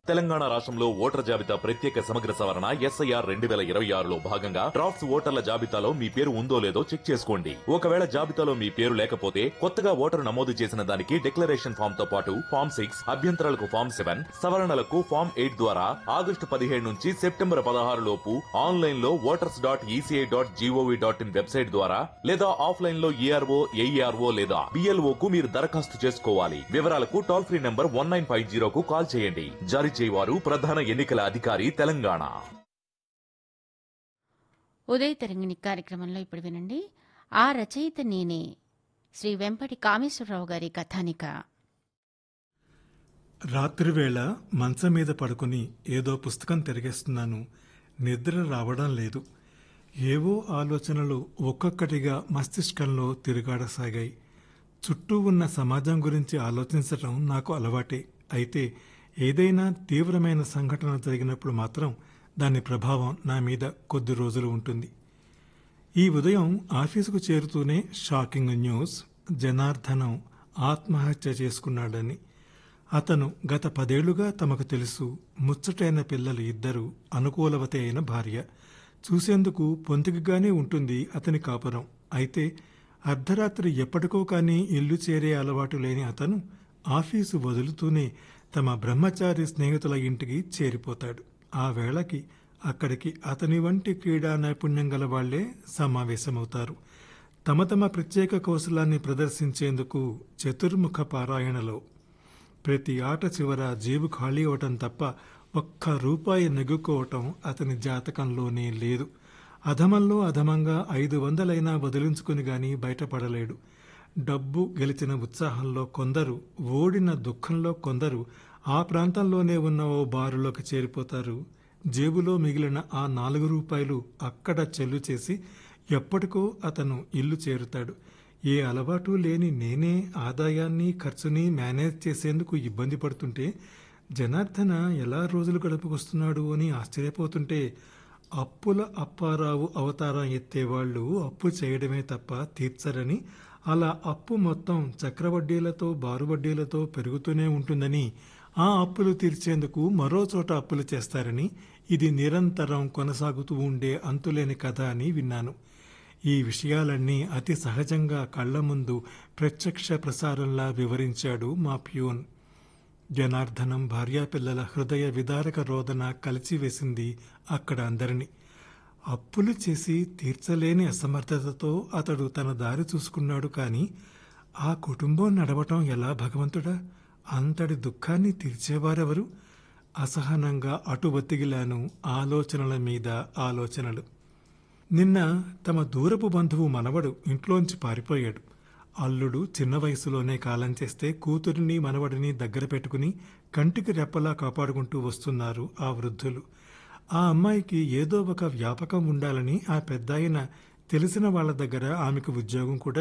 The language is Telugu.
తెలంగాణ రాష్ట్రంలో ఓటర్ జాబితా ప్రత్యేక సమగ్ర సవరణ ఎస్ఐఆర్ 2026లో భాగంగా డ్రాఫ్ట్స్ ఓటర్ల జాబితాలో మీ పేరు ఉందో లేదో చెక్ చేసుకోండి. ఒకవేళ జాబితాలో మీ పేరు లేకపోతే కొత్తగా ఓటరు నమోదు చేసిన దానికి డిక్లరేషన్ ఫామ్ తో పాటు ఫామ్ 6, అభ్యంతరాలకు ఫామ్ 7, సవరణలకు ఫామ్ 8 ద్వారా ఆగస్టు 17 నుంచి సెప్టెంబర్ 16 లోపు ఆన్లైన్ లో voters.eci.gov.in వెబ్సైట్ ద్వారా లేదా ఆఫ్లైన్ లో ఏఆర్ఓ, ఏఈఆర్ఓ లేదా బిఎల్ఓ కు మీరు దరఖాస్తు చేసుకోవాలి. వివరాలకు టోల్ ఫ్రీ నంబర్ 1950 కు కాల్ చేయండి. జారీ చేయవారు ప్రధాన ఎన్నికల అధికారి తెలంగాణ. ఉదయ తరంగిణి కార్యక్రమంలో ఇప్పుడు వినండి. ఆ రచయిత నేనే, శ్రీ వెంపటి కామేశ్వరరావు గారి కథానిక. రాత్రివేళ మంచం మీద పడుకుని ఏదో పుస్తకం తిరిగేస్తున్నాను. నిద్ర రావడం లేదు. ఏవో ఆలోచనలు ఒక్కొక్కటిగా మస్తిష్కంలో తిరుగాడసాగాయి. చుట్టూ ఉన్న సమాజం గురించి ఆలోచించటం నాకు అలవాటే. అయితే ఏదైనా తీవ్రమైన సంఘటన జరిగినప్పుడు మాత్రం దాని ప్రభావం నా మీద కొద్ది రోజులు ఉంటుంది. ఈ ఉదయం ఆఫీసుకు చేరుతూనే షాకింగ్ న్యూస్. జనార్దనం ఆత్మహత్య చేసుకున్నాడని. అతను గత 10 ఏళ్లుగా తమకు తెలుసు. ముచ్చటైన పిల్లలు 2, అనుకూలవతి అయిన భార్య. చూసేందుకు పొంతికగానే ఉంటుంది అతని కాపురం. అయితే అర్ధరాత్రి ఎప్పటికో కానీ ఇల్లు చేరే అలవాటు లేని అతను ఆఫీసు వదులుతూనే తమ బ్రహ్మచారి స్నేహితుల ఇంటికి చేరిపోతాడు. ఆ వేళకి అక్కడికి అతని వంటి క్రీడా నైపుణ్యం గల వాళ్లే సమావేశమవుతారు. తమ తమ ప్రత్యేక కౌశలాన్ని ప్రదర్శించేందుకు చతుర్ముఖ పారాయణలో. ప్రతి ఆట చివర జేబు ఖాళీ అవటం తప్ప ₹1 నెగ్గుకోవటం అతని జాతకంలోనే లేదు. అధమంలో అధమంగా 500 వదిలించుకుని గాని బయటపడలేడు. డబ్బు గెలిచిన ఉత్సాహంలో కొందరు, ఓడిన దుఃఖంలో కొందరు ఆ ప్రాంతంలోనే ఉన్న ఓ బారులోకి చేరిపోతారు. జేబులో మిగిలిన ఆ ₹4 అక్కడ చెల్లు చేసి ఎప్పటికో అతను ఇల్లు చేరుతాడు. ఏ అలవాటు లేని నేనే ఆదాయాన్ని ఖర్చుని మేనేజ్ చేసేందుకు ఇబ్బంది పడుతుంటే జనార్దన ఎలా రోజులు గడుపుకొస్తున్నాడు అని ఆశ్చర్యపోతుంటే, అప్పుల అప్పారావు అవతారం ఎత్తేవాళ్లు అప్పు చేయడమే తప్ప తీర్చరని, అలా అప్పు మొత్తం చక్రవడ్డీలతో బారువడ్డీలతో పెరుగుతూనే ఉంటుందని, ఆ అప్పులు తీర్చేందుకు మరో చోట అప్పులు చేస్తారని, ఇది నిరంతరం కొనసాగుతూ ఉండే అంతులేని కథ అని విన్నాను. ఈ విషయాలన్నీ అతి సహజంగా కళ్ల ముందు ప్రత్యక్ష ప్రసారంలా వివరించాడు మా ప్యూన్. జనార్దనం భార్యాపిల్లల హృదయ విదారక రోదన కలిచివేసింది అక్కడ అందరినీ. అప్పులు చేసి తీర్చలేని అసమర్థతతో అతడు తన దారి చూసుకున్నాడు. కానీ ఆ కుటుంబం నడవటం ఎలా భగవంతుడా? అంతటి దుఃఖాన్ని తీర్చేవారెవరు? అసహనంగా అటు బతికిలాను. ఆలోచనల మీద ఆలోచనలు. నిన్న తమ దూరపు బంధువు మనవడు ఇంట్లోంచి పారిపోయాడు. అల్లుడు చిన్న వయసులోనే కాలం చేస్తే కూతురిని మనవడిని దగ్గర పెట్టుకుని కంటికి రెప్పలా కాపాడుకుంటూ వస్తున్నారు ఆ వృద్ధులు. ఆ అమ్మాయికి ఏదో ఒక వ్యాపకం ఉండాలని ఆ పెద్దాయన తెలిసిన వాళ్ల దగ్గర ఆమెకు ఉద్యోగం కూడా